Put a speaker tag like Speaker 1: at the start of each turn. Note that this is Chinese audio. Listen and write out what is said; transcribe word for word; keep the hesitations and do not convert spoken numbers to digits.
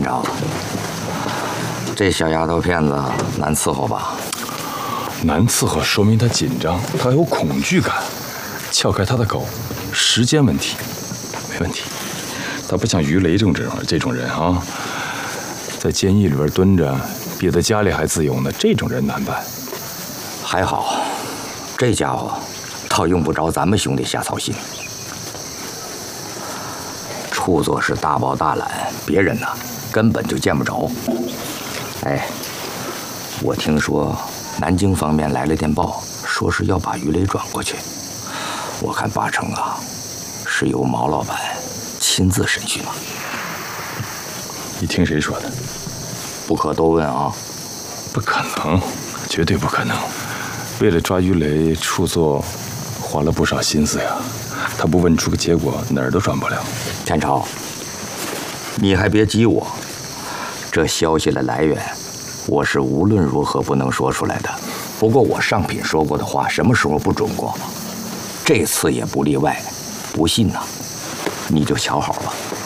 Speaker 1: 天朝，这小丫头片子难伺候吧？
Speaker 2: 难伺候说明她紧张，她有恐惧感。撬开她的口，时间问题，没问题。她不像于雷这种这种人啊，在监狱里边蹲着，比在家里还自由呢。这种人难办。
Speaker 1: 还好，这家伙倒用不着咱们兄弟瞎操心。处作是大包大揽，别人呢根本就见不着。哎，我听说南京方面来了电报，说是要把于雷转过去。我看八成啊，是由毛老板亲自审讯了。
Speaker 2: 你听谁说的？
Speaker 1: 不可多问啊！
Speaker 2: 不可能，绝对不可能。为了抓于雷，处作花了不少心思呀。他不问出个结果，哪儿都转不了。
Speaker 1: 天朝，你还别激我，这消息的来源，我是无论如何不能说出来的。不过我上品说过的话，什么时候不准过？这次也不例外。不信呐，你就瞧好了。